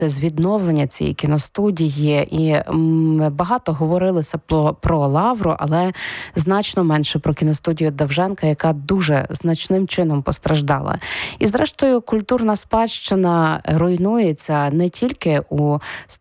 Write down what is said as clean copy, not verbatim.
з відновлення цієї кіностудії, і багато говорилося про Лавру, але значно менше про кіностудію Довженка, яка дуже значним чином постраждала. І зрештою, культурна спадщина руйнується не тільки у